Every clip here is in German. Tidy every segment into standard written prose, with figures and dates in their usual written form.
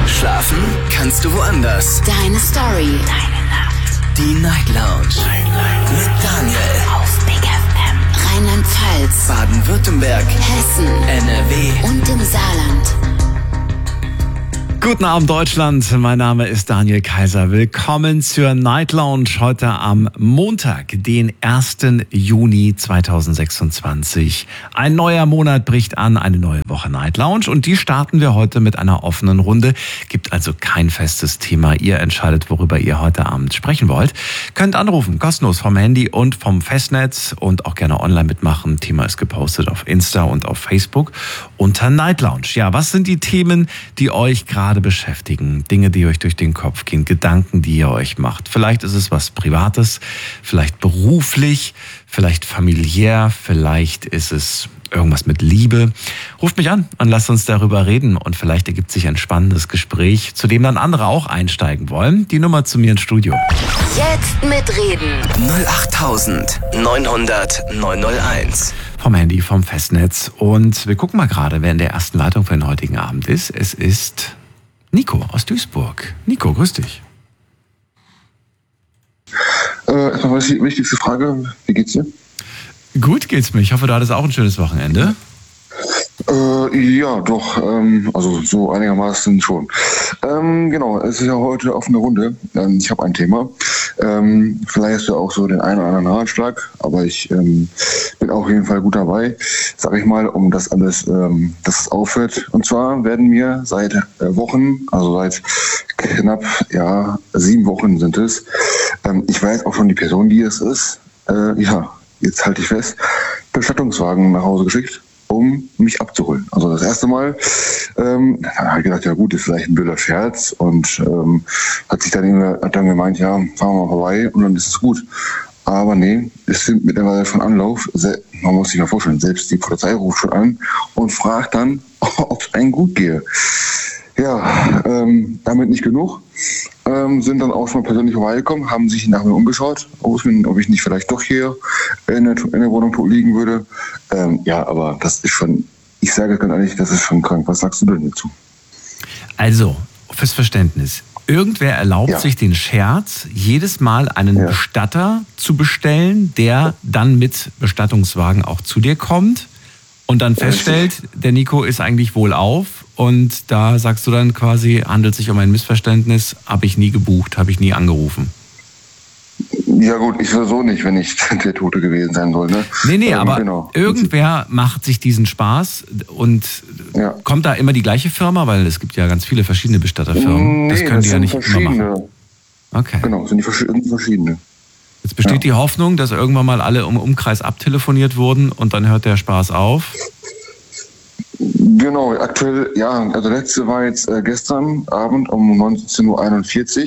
Schlafen kannst du woanders. Deine Story. Deine Nacht. Die Night Lounge. Mit Daniel. Auf Big FM. Rheinland-Pfalz. Baden-Württemberg. Hessen. NRW. Und im Saarland. Guten Abend Deutschland, mein Name ist Daniel Kaiser. Willkommen zur Night Lounge heute am Montag, den 1. Juni 2026. Ein neuer Monat bricht an, eine neue Woche Night Lounge und die starten wir heute mit einer offenen Runde. Gibt also kein festes Thema. Ihr entscheidet, worüber ihr heute Abend sprechen wollt. Könnt anrufen, kostenlos vom Handy und vom Festnetz und auch gerne online mitmachen. Thema ist gepostet auf Insta und auf Facebook unter Night Lounge. Ja, was sind die Themen, die euch gerade beschäftigen, Dinge, die euch durch den Kopf gehen, Gedanken, die ihr euch macht. Vielleicht ist es was Privates, vielleicht beruflich, vielleicht familiär, vielleicht ist es irgendwas mit Liebe. Ruft mich an und lasst uns darüber reden und vielleicht ergibt sich ein spannendes Gespräch, zu dem dann andere auch einsteigen wollen. Die Nummer zu mir ins Studio. Jetzt mitreden. 08900 901. Vom Handy, vom Festnetz. Und wir gucken mal gerade, wer in der ersten Leitung für den heutigen Abend ist. Es ist Nico aus Duisburg. Nico, grüß dich. Erstmal die wichtigste Frage, wie geht's dir? Gut geht's mir. Ich hoffe, du hattest auch ein schönes Wochenende. Ja, doch, also so einigermaßen schon. Genau, es ist ja heute offene Runde. Ich habe ein Thema. Vielleicht hast du auch so den einen oder anderen Ratschlag, aber ich bin auf jeden Fall gut dabei, sag ich mal, um das alles, dass es aufhört. Und zwar werden mir seit Wochen, also seit knapp 7 Wochen sind es, ich weiß auch schon die Person, die es ist, jetzt halte ich fest, Bestattungswagen nach Hause geschickt, um mich abzuholen. Also das erste Mal, da habe ich gedacht, ja gut, ist vielleicht ein blöder Scherz und hat dann gemeint, ja, fahren wir mal vorbei und dann ist es gut. Aber nee, es sind mittlerweile schon Anlauf, man muss sich mal vorstellen, selbst die Polizei ruft schon an und fragt dann, ob es einem gut gehe. Ja, damit nicht genug. Sind dann auch schon mal persönlich vorbeigekommen, haben sich nach mir umgeschaut, ob ich nicht vielleicht doch hier in der Wohnung liegen würde. Ja, aber das ist schon, ich sage ganz ehrlich, das ist schon krank. Was sagst du denn dazu? Also, fürs Verständnis. Irgendwer erlaubt sich den Scherz, jedes Mal einen Bestatter zu bestellen, der dann mit Bestattungswagen auch zu dir kommt und dann feststellt, der Nico ist eigentlich wohlauf. Und da sagst du dann quasi, handelt sich um ein Missverständnis, habe ich nie gebucht, habe ich nie angerufen. Ja gut, ich will so nicht, wenn ich der Tote gewesen sein soll. Ne? Nee, aber genau. Irgendwer macht sich diesen Spaß und kommt da immer die gleiche Firma, weil es gibt ja ganz viele verschiedene Bestatterfirmen. Nee, das können die ja nicht immer machen. Okay. Genau, sind die verschiedene. Jetzt besteht die Hoffnung, dass irgendwann mal alle im Umkreis abtelefoniert wurden und dann hört der Spaß auf. Genau, aktuell, also letzte war jetzt gestern Abend um 19:41 Uhr.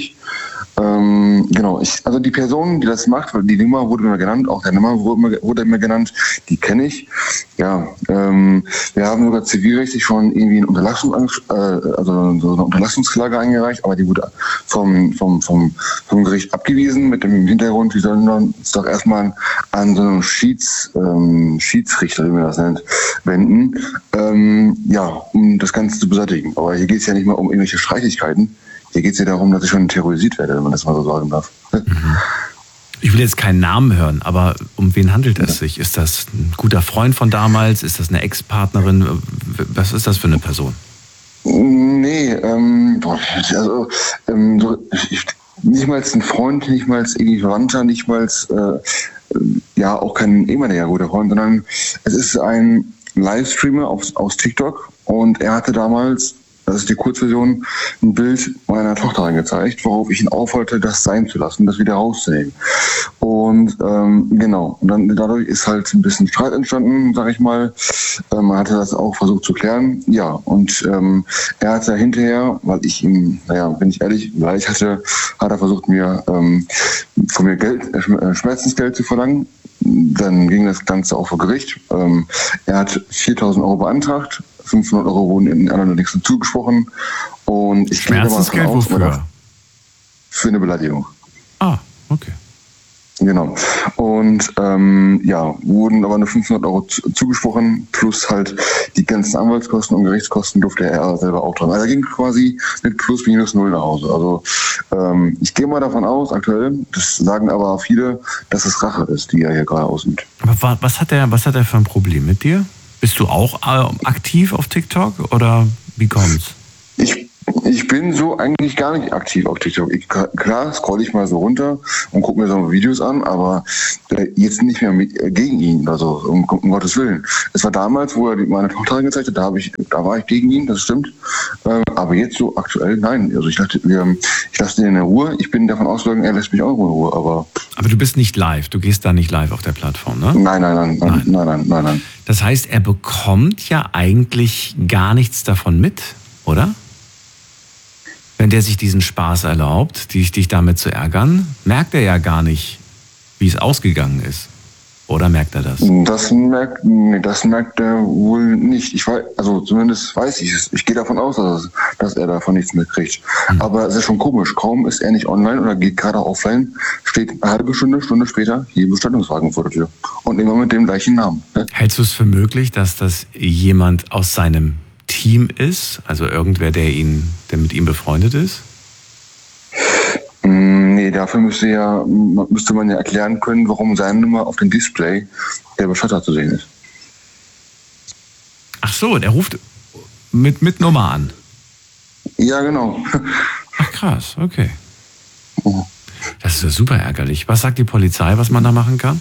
Genau, also die Person, die das macht, die Nummer wurde mir genannt, auch der Nummer wurde mir genannt, die kenne ich. Ja, wir haben sogar zivilrechtlich schon irgendwie eine Unterlassungsklage eingereicht, aber die wurde vom Gericht abgewiesen mit dem Hintergrund, wir sollen uns doch erstmal an so einen Schiedsrichter, wie man das nennt, wenden, um das Ganze zu beseitigen. Aber hier geht es ja nicht mal um irgendwelche Streitigkeiten. Hier geht es ja darum, dass ich schon terrorisiert werde, wenn man das mal so sagen darf. Ich will jetzt keinen Namen hören, aber um wen handelt es sich? Ist das ein guter Freund von damals? Ist das eine Ex-Partnerin? Was ist das für eine Person? Nee, nicht mal ein Freund, nicht mal irgendwie Verwandter, nicht mal auch kein ehemaliger guter Freund, sondern es ist ein Livestreamer aus TikTok und er hatte damals, das ist die Kurzversion, ein Bild meiner Tochter angezeigt, worauf ich ihn aufforderte, das sein zu lassen, das wieder rauszunehmen. Und genau, und dann dadurch ist halt ein bisschen Streit entstanden, sag ich mal. Man hatte das auch versucht zu klären. Ja, und er hat ja hinterher, weil ich ihm, bin ich ehrlich, gleich hatte, hat er versucht, mir von mir Geld, Schmerzensgeld zu verlangen. Dann ging das Ganze auch vor Gericht. Er hat 4.000 Euro beantragt. 500 Euro wurden in anderen nichts zugesprochen. Und ich gehe davon aus, wofür? für eine Beleidigung. Ah, okay. Genau. Und wurden aber nur 500 Euro zugesprochen, plus halt die ganzen Anwaltskosten und Gerichtskosten durfte er selber auch dran. Also er ging quasi mit plus minus null nach Hause. Also ich gehe mal davon aus, aktuell, das sagen aber viele, dass es Rache ist, die er hier gerade ausübt. Aber was hat er für ein Problem mit dir? Bist du auch aktiv auf TikTok oder wie kommt's? Ich bin so eigentlich gar nicht aktiv auf TikTok. Klar scroll ich mal so runter und gucke mir so Videos an, aber jetzt nicht mehr gegen ihn, also um Gottes Willen. Es war damals, wo er meine Tochter gezeigt hat, da war ich gegen ihn, das stimmt. Aber jetzt so aktuell, nein. Also ich lasse den in Ruhe. Ich bin davon ausgegangen, er lässt mich auch in Ruhe. Aber du bist nicht live, du gehst da nicht live auf der Plattform, ne? Nein. Das heißt, er bekommt ja eigentlich gar nichts davon mit, oder? Wenn der sich diesen Spaß erlaubt, dich damit zu ärgern, merkt er ja gar nicht, wie es ausgegangen ist. Oder merkt er das? Das merkt er wohl nicht. Zumindest weiß ich es. Ich gehe davon aus, dass er davon nichts mitkriegt. Aber es ist schon komisch. Kaum ist er nicht online oder geht gerade offline, steht eine halbe Stunde später hier Bestattungswagen vor der Tür. Und immer mit dem gleichen Namen. Hältst du es für möglich, dass das jemand aus seinem Team ist? Also irgendwer, der mit ihm befreundet ist? Nee, dafür müsste man ja erklären können, warum seine Nummer auf dem Display der Bestatter zu sehen ist. Ach so, der ruft mit Nummer an? Ja, genau. Ach krass, okay. Das ist ja super ärgerlich. Was sagt die Polizei, was man da machen kann?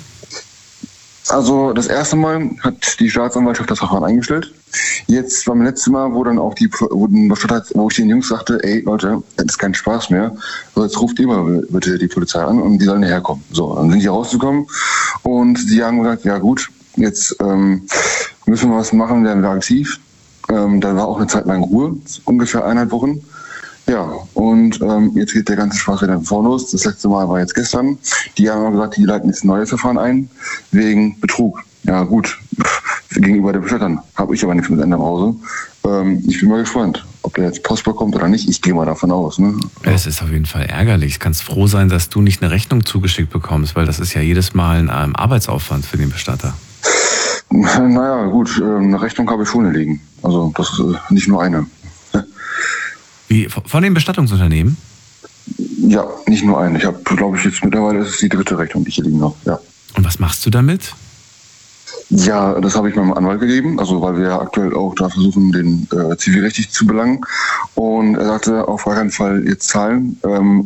Also das erste Mal hat die Staatsanwaltschaft das Verfahren eingestellt. Jetzt beim letzten Mal, wo dann auch wo ich den Jungs sagte, ey Leute, das ist kein Spaß mehr, so jetzt ruft ihr mal bitte die Polizei an und die sollen herkommen. So, dann sind die rausgekommen und die haben gesagt, ja gut, jetzt müssen wir was machen, werden wir aktiv. Dann war auch eine Zeit lang Ruhe, ungefähr 1,5 Wochen. Ja, und jetzt geht der ganze Spaß wieder los. Das letzte Mal war jetzt gestern. Die haben gesagt, die leiten jetzt ein neues Verfahren ein, wegen Betrug. Ja gut, gegenüber den Bestattern habe ich aber nichts mit Ende im Hause. Ich bin mal gespannt, ob der jetzt Post bekommt oder nicht. Ich gehe mal davon aus. Ne? Es ist auf jeden Fall ärgerlich. Du kannst froh sein, dass du nicht eine Rechnung zugeschickt bekommst, weil das ist ja jedes Mal ein Arbeitsaufwand für den Bestatter. Naja, gut, eine Rechnung habe ich schon erlegen. Also das ist nicht nur eine. Wie, von dem Bestattungsunternehmen? Ja, nicht nur eine. Ich habe, glaube ich, jetzt mittlerweile ist es die 3. Rechnung, die ich hier liegen habe. Ja. Und was machst du damit? Ja, das habe ich meinem Anwalt gegeben, also weil wir ja aktuell auch da versuchen, den zivilrechtlich zu belangen. Und er sagte, auf gar keinen Fall jetzt zahlen.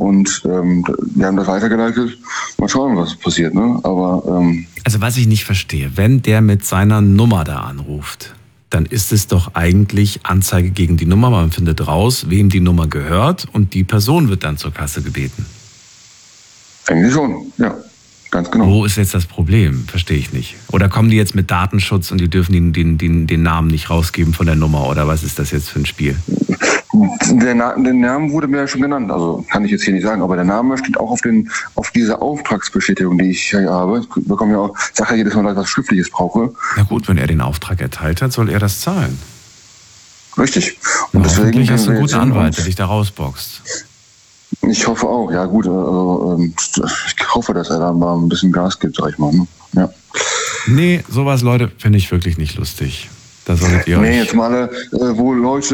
Wir haben das weitergeleitet. Mal schauen, was passiert. Ne? Aber also was ich nicht verstehe, wenn der mit seiner Nummer da anruft, dann ist es doch eigentlich Anzeige gegen die Nummer. Man findet raus, wem die Nummer gehört und die Person wird dann zur Kasse gebeten. Eigentlich schon, ja. Ganz genau. Wo ist jetzt das Problem? Verstehe ich nicht. Oder kommen die jetzt mit Datenschutz und die dürfen den Namen nicht rausgeben von der Nummer? Oder was ist das jetzt für ein Spiel? Der Name wurde mir ja schon genannt, also kann ich jetzt hier nicht sagen, aber der Name steht auch auf dieser Auftragsbestätigung, die ich hier habe. Ich bekomme ja auch, sage ja jedes Mal, dass ich was Schriftliches brauche. Na gut, wenn er den Auftrag erteilt hat, soll er das zahlen. Richtig. Und deswegen hast du einen guten Anwalt, der dich da rausboxt. Ich hoffe auch, ja gut. Ich hoffe, dass er da mal ein bisschen Gas gibt, sag ich mal. Ne? Ja. Nee, sowas, Leute, finde ich wirklich nicht lustig. Da solltet ihr euch... jetzt mal, wo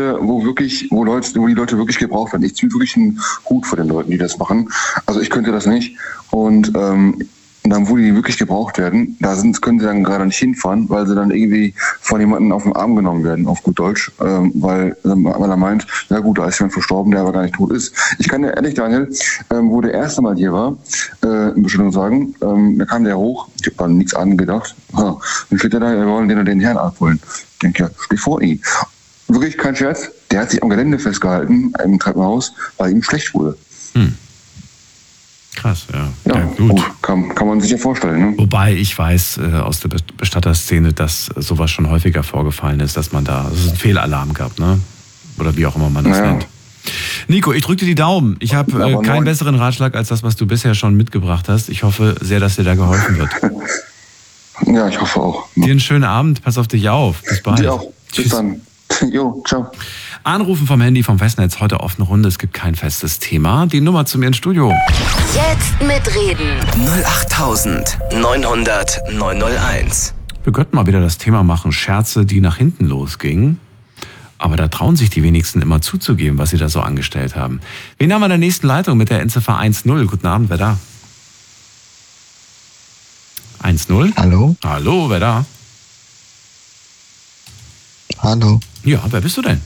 die Leute wirklich gebraucht werden. Ich ziehe wirklich einen Hut vor den Leuten, die das machen. Also ich könnte das nicht. Und dann, wo die wirklich gebraucht werden, können sie dann gerade nicht hinfahren, weil sie dann irgendwie von jemandem auf den Arm genommen werden, auf gut Deutsch, weil er meint, na gut, da ist jemand verstorben, der aber gar nicht tot ist. Ich kann dir ehrlich, Daniel, wo der erste Mal hier war, in Bestattungswagen, da kam der hoch, ich habe dann nichts angedacht, dann steht er da, wir wollen den Herrn abholen. Ich denke, ja, steh vor ihm. Wirklich kein Scherz, der hat sich am Gelände festgehalten, im Treppenhaus, weil ihm schlecht wurde. Krass, ja. Ja, gut. Kann man sich ja vorstellen. Ne? Wobei ich weiß aus der Bestatterszene, dass sowas schon häufiger vorgefallen ist, dass es einen Fehlalarm gab, ne? Oder wie auch immer man das nennt. Nico, ich drücke dir die Daumen. Ich habe keinen besseren Ratschlag als das, was du bisher schon mitgebracht hast. Ich hoffe sehr, dass dir da geholfen wird. Ja, ich hoffe auch. Dir einen schönen Abend, pass auf dich auf. Bis bald. Dir auch. Bis dann. Jo, ciao. Anrufen vom Handy, vom Festnetz, heute offene Runde. Es gibt kein festes Thema. Die Nummer zu mir ins Studio. Jetzt mitreden. 08900 901. Wir könnten mal wieder das Thema machen, Scherze, die nach hinten losgingen. Aber da trauen sich die wenigsten immer zuzugeben, was sie da so angestellt haben. Wen haben wir in der nächsten Leitung mit der Endziffer 10? Guten Abend, wer da? 10? Hallo? Hallo, wer da? Hallo. Ja, wer bist du denn?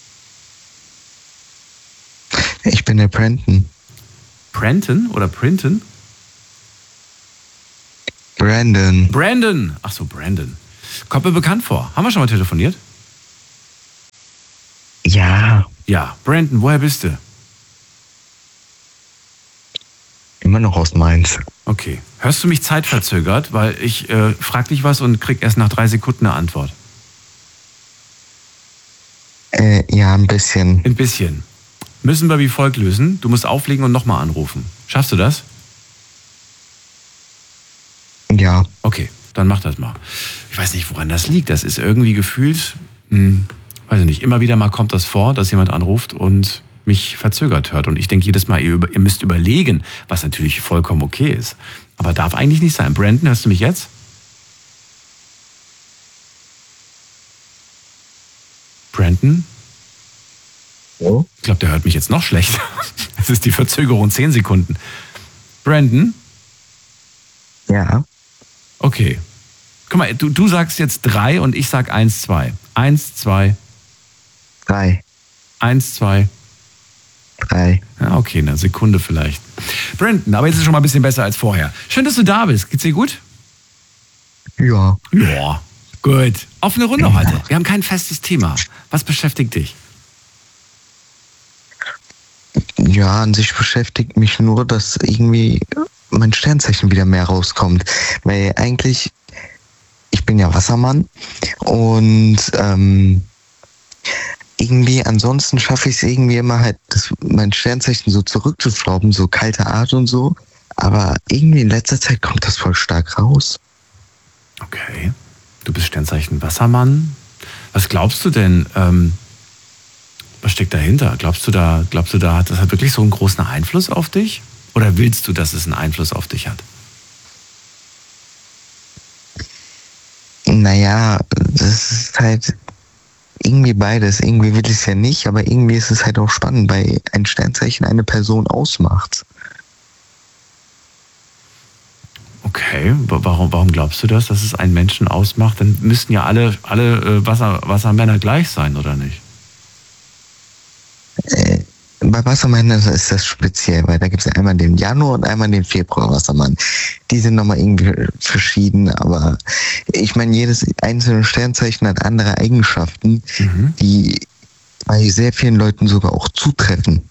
Ich bin der Brenton. Brenton oder Printon? Brandon. Brandon. Ach so, Brandon. Kommt mir bekannt vor. Haben wir schon mal telefoniert? Ja, Ja. Brandon, woher bist du? immer noch aus Mainz. Okay. Hörst du mich zeitverzögert? Weil ich frag dich was und krieg erst nach 3 Sekunden eine Antwort. Ja, ein bisschen. Ein bisschen. Müssen wir wie folgt lösen. Du musst auflegen und nochmal anrufen. Schaffst du das? Ja, Okay, dann mach das mal. Ich weiß nicht, woran das liegt. Das ist irgendwie gefühlt, weiß ich nicht, immer wieder mal kommt das vor, dass jemand anruft und mich verzögert hört. Und ich denke jedes Mal, ihr müsst überlegen, was natürlich vollkommen okay ist. Aber darf eigentlich nicht sein. Brandon, hörst du mich jetzt? Brandon? so? Ich glaube, der hört mich jetzt noch schlechter. Es ist die Verzögerung 10 Sekunden. Brandon? Ja, Okay. Guck mal, du sagst jetzt 3 und ich sag 1, 2. 1, 2, 3. 1, 2. 3. Ja, okay, eine Sekunde vielleicht. Brandon, aber jetzt ist es schon mal ein bisschen besser als vorher. Schön, dass du da bist. Geht's dir gut? Ja. Ja. Gut. Offene Runde heute. Wir haben kein festes Thema. Was beschäftigt dich? Ja, an sich beschäftigt mich nur, dass irgendwie mein Sternzeichen wieder mehr rauskommt. Weil eigentlich, ich bin ja Wassermann und irgendwie ansonsten schaffe ich es irgendwie immer halt, mein Sternzeichen so zurückzuschrauben, so kalte Art und so. Aber irgendwie in letzter Zeit kommt das voll stark raus. Okay. Du bist Sternzeichen Wassermann. Was glaubst du denn, was steckt dahinter? Glaubst du da hat das wirklich so einen großen Einfluss auf dich? Oder willst du, dass es einen Einfluss auf dich hat? Naja, das ist halt irgendwie beides. Irgendwie will ich es ja nicht, aber irgendwie ist es halt auch spannend, weil ein Sternzeichen eine Person ausmacht. Okay, warum glaubst du das, dass es einen Menschen ausmacht? Dann müssten ja alle Wassermänner gleich sein, oder nicht? Bei Wassermännern ist das speziell, weil da gibt es ja einmal den Januar und einmal den Februar Wassermann. Die sind nochmal irgendwie verschieden, aber ich meine, jedes einzelne Sternzeichen hat andere Eigenschaften, die bei sehr vielen Leuten sogar auch zutreffen.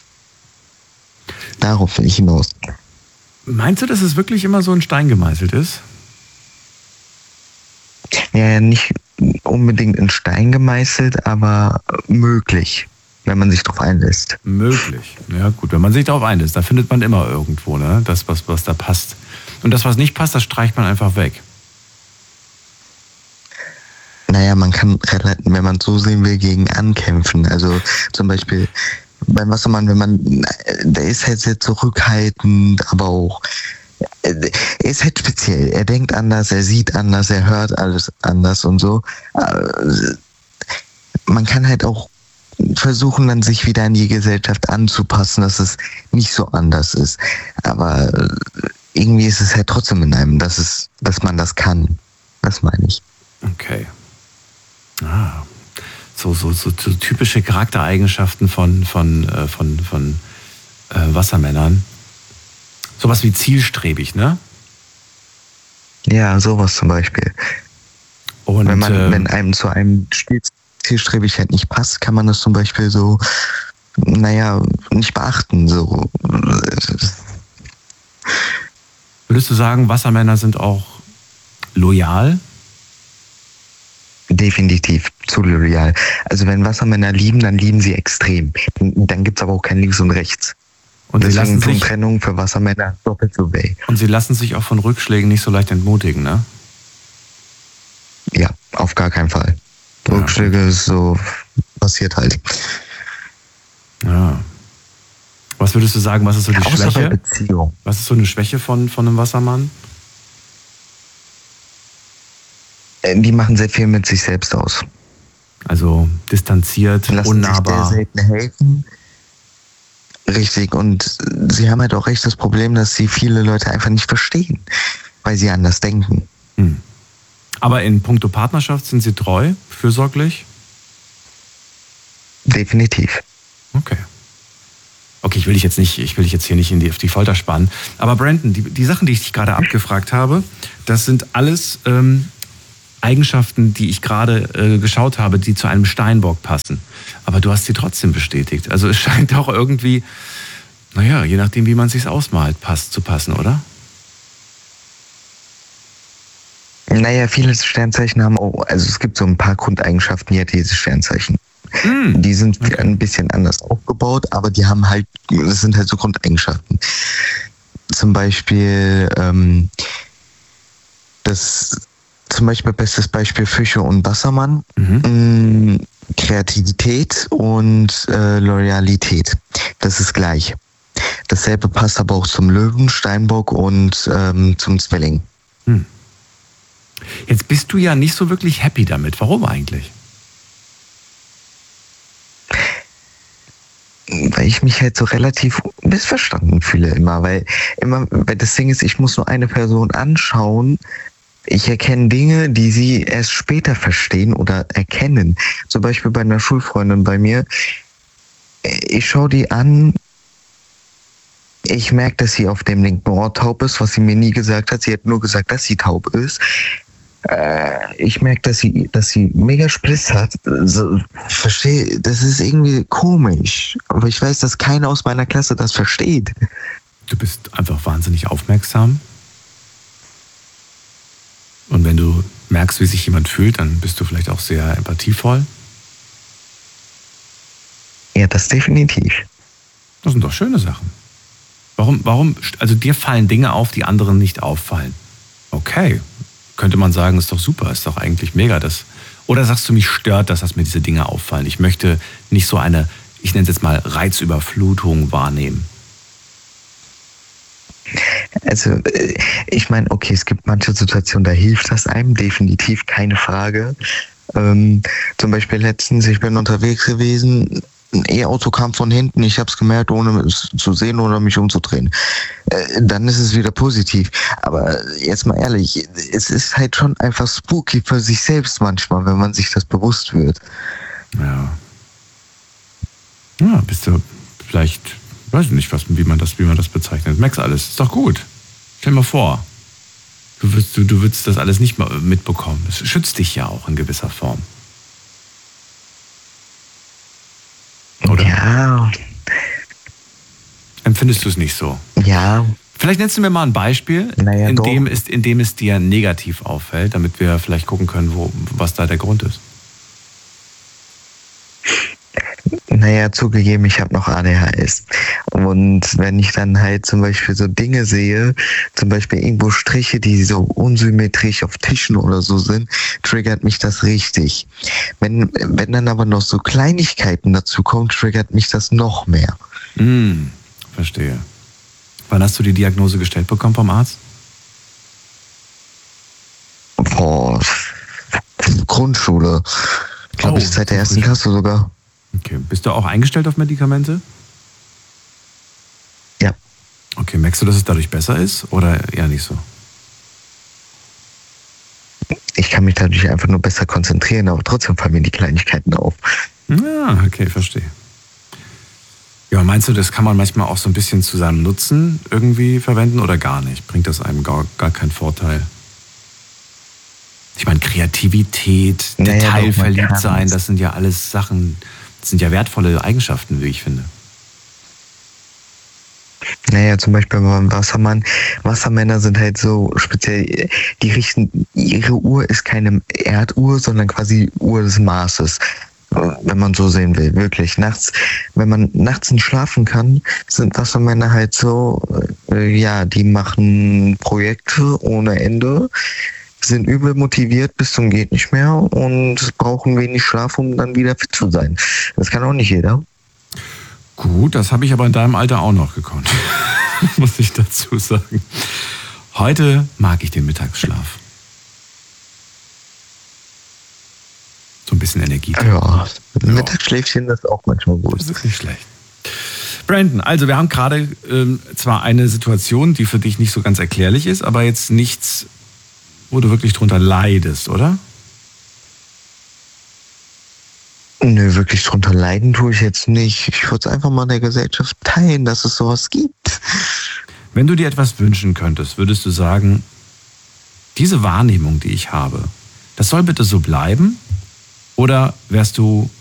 Darauf will ich hinaus. Meinst du, dass es wirklich immer so in Stein gemeißelt ist? Ja, nicht unbedingt in Stein gemeißelt, aber möglich, wenn man sich darauf einlässt. Möglich. Ja gut, wenn man sich darauf einlässt, da findet man immer irgendwo, ne? Das, was da passt. Und das, was nicht passt, das streicht man einfach weg. Naja, man kann, wenn man es so sehen will, gegen ankämpfen. Also zum Beispiel beim Wassermann, der ist halt sehr zurückhaltend, aber auch, er ist halt speziell. Er denkt anders, er sieht anders, er hört alles anders und so. Man kann halt auch versuchen, dann sich wieder an die Gesellschaft anzupassen, dass es nicht so anders ist. Aber irgendwie ist es halt trotzdem in einem, dass man das kann. Das meine ich. Okay. Ah. So typische Charaktereigenschaften von Wassermännern. Sowas wie zielstrebig, ne? Ja, sowas zum Beispiel. Und wenn einem zu einem Zielstrebigkeit nicht passt, kann man das zum Beispiel so, nicht beachten. So. Würdest du sagen, Wassermänner sind auch loyal? Definitiv zu loyal. Also wenn Wassermänner lieben, dann lieben sie extrem. Dann gibt es aber auch kein Links und Rechts. Und deswegen tun Trennung für Wassermänner doppelt so weh. Und sie lassen sich auch von Rückschlägen nicht so leicht entmutigen, ne? Ja, auf gar keinen Fall. Ja, Rückschläge ist so passiert halt. Ja. Was würdest du sagen, was ist so die Außer bei Schwäche? Beziehung. Was ist so eine Schwäche von einem Wassermann? Die machen sehr viel mit sich selbst aus. Also distanziert, Lassen unnahbar. sich sehr selten helfen. Richtig, und sie haben halt auch echt das Problem, dass sie viele Leute einfach nicht verstehen, weil sie anders denken. Aber in puncto Partnerschaft sind sie treu, fürsorglich? Definitiv. Okay. Okay, ich will dich jetzt hier nicht auf die Folter spannen. Aber Brandon, die Sachen, die ich dich gerade abgefragt habe, das sind alles Eigenschaften, die ich gerade geschaut habe, die zu einem Steinbock passen. Aber du hast sie trotzdem bestätigt. Also es scheint auch irgendwie, naja, je nachdem, wie man es sich ausmalt, zu passen, oder? Naja, viele Sternzeichen haben auch, also es gibt so ein paar Grundeigenschaften, die hat dieses Sternzeichen. Die sind ein bisschen anders aufgebaut, aber die haben halt, das sind halt so Grundeigenschaften. Zum Beispiel, bestes Beispiel Fische und Wassermann, Kreativität und Loyalität. Das ist gleich. Dasselbe passt aber auch zum Löwen, Steinbock und zum Zwilling. Jetzt bist du ja nicht so wirklich happy damit. Warum eigentlich? Weil ich mich halt so relativ missverstanden fühle weil das Ding ist, ich muss nur eine Person anschauen, ich erkenne Dinge, die sie erst später verstehen oder erkennen. Zum Beispiel bei einer Schulfreundin bei mir, ich schaue die an, ich merke, dass sie auf dem linken Ohr taub ist, was sie mir nie gesagt hat, sie hat nur gesagt, dass sie taub ist. Ich merke, dass sie mega Spliss hat. Verstehe, das ist irgendwie komisch. Aber ich weiß, dass keiner aus meiner Klasse das versteht. Du bist einfach wahnsinnig aufmerksam. Und wenn du merkst, wie sich jemand fühlt, dann bist du vielleicht auch sehr empathievoll. Ja, das definitiv. Das sind doch schöne Sachen. Also dir fallen Dinge auf, die anderen nicht auffallen. Okay. Könnte man sagen, ist doch super, ist doch eigentlich mega das. Oder sagst du, mich stört das, dass mir diese Dinge auffallen? Ich möchte nicht so eine, ich nenne es jetzt mal Reizüberflutung wahrnehmen. Also ich meine, okay, es gibt manche Situationen, da hilft das einem, definitiv, keine Frage. Zum Beispiel letztens, ich bin unterwegs gewesen, ein E-Auto kam von hinten, ich habe es gemerkt, ohne es zu sehen oder mich umzudrehen. Dann ist es wieder positiv. Aber jetzt mal ehrlich, es ist halt schon einfach spooky für sich selbst manchmal, wenn man sich das bewusst wird. Ja. Ja, bist du vielleicht, weiß ich nicht, wie man das bezeichnet. Merkst alles, ist doch gut. Stell dir mal vor, du würdest das alles nicht mitbekommen. Es schützt dich ja auch in gewisser Form. Oder? Ja. Empfindest du es nicht so? Ja. Vielleicht nennst du mir mal ein Beispiel, Naja, in dem es dir negativ auffällt, damit wir vielleicht gucken können, was da der Grund ist. Naja, zugegeben, ich habe noch ADHS. Und wenn ich dann halt zum Beispiel so Dinge sehe, zum Beispiel irgendwo Striche, die so unsymmetrisch auf Tischen oder so sind, triggert mich das richtig. Wenn dann aber noch so Kleinigkeiten dazu kommen, triggert mich das noch mehr. Verstehe. Wann hast du die Diagnose gestellt bekommen vom Arzt? Boah, Grundschule. Glaube ich, seit der ersten Klasse sogar. Okay. Bist du auch eingestellt auf Medikamente? Ja. Okay, merkst du, dass es dadurch besser ist oder eher nicht so? Ich kann mich dadurch einfach nur besser konzentrieren, aber trotzdem fallen mir die Kleinigkeiten auf. Ja, okay, verstehe. Ja, meinst du, das kann man manchmal auch so ein bisschen zu seinem Nutzen irgendwie verwenden oder gar nicht? Bringt das einem gar keinen Vorteil? Ich meine, Kreativität, detailverliebt sein, das sind ja alles Sachen, das sind ja wertvolle Eigenschaften, wie ich finde. Naja, zum Beispiel beim Wassermann. Wassermänner sind halt so speziell, ihre Uhr ist keine Erduhr, sondern quasi Uhr des Marses. Wenn man so sehen will, wirklich. Wenn man nachts nicht schlafen kann, sind Wassermänner halt so, die machen Projekte ohne Ende. sind übel motiviert bis zum geht nicht mehr und brauchen wenig Schlaf, um dann wieder fit zu sein. Das kann auch nicht jeder. Gut, das habe ich aber in deinem Alter auch noch gekonnt, muss ich dazu sagen. Heute mag ich den Mittagsschlaf. So ein bisschen Energie. Ja, Mittagsschläfchen ist auch manchmal gut. Das ist nicht schlecht. Brandon, also wir haben gerade zwar eine Situation, die für dich nicht so ganz erklärlich ist, aber jetzt nichts, wo du wirklich drunter leidest, oder? Nö, wirklich drunter leiden tue ich jetzt nicht. Ich würde es einfach mal der Gesellschaft teilen, dass es sowas gibt. Wenn du dir etwas wünschen könntest, würdest du sagen, diese Wahrnehmung, die ich habe, das soll bitte so bleiben? Oder wärst du